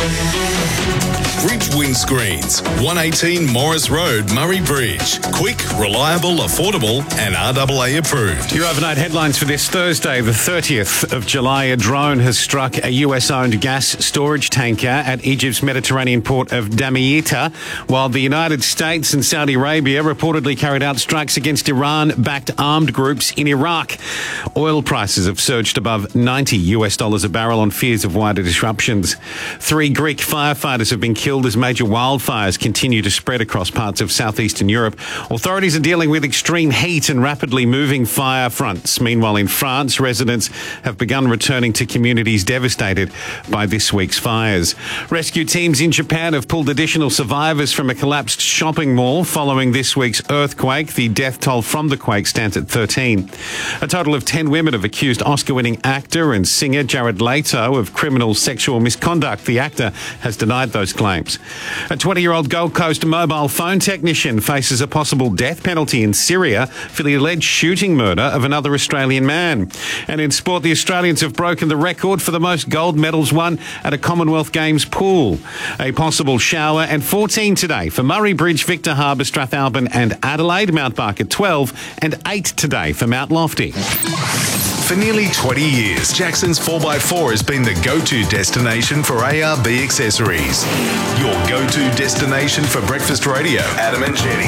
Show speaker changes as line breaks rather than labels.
Bridge Windscreens, 118 Morris Road, Murray Bridge. Quick, reliable, affordable and RAA approved.
Your overnight headlines for this Thursday, the 30th of July. A drone has struck a US-owned gas storage tanker at Egypt's Mediterranean port of Damietta, while the United States and Saudi Arabia reportedly carried out strikes against Iran-backed armed groups in Iraq. Oil prices have surged above $90 a barrel on fears of wider disruptions. 3 Greek firefighters have been killed as major wildfires continue to spread across parts of southeastern Europe. Authorities are dealing with extreme heat and rapidly moving fire fronts. Meanwhile, in France, residents have begun returning to communities devastated by this week's fires. Rescue teams in Japan have pulled additional survivors from a collapsed shopping mall following this week's earthquake. The death toll from the quake stands at 13. A total of 10 women have accused Oscar-winning actor and singer Jared Leto of criminal sexual misconduct. The actor has denied those claims. A 20-year-old Gold Coast mobile phone technician faces a possible death penalty in Syria for the alleged shooting murder of another Australian man. And in sport, the Australians have broken the record for the most gold medals won at a Commonwealth Games pool. A possible shower and 14 today for Murray Bridge, Victor Harbour, Strathalbyn and Adelaide. Mount Barker 12 and 8 today for Mount Lofty.
For nearly 20 years, Jackson's 4x4 has been the go-to destination for ARB accessories. Your go-to destination for breakfast radio. Adam and Jenny.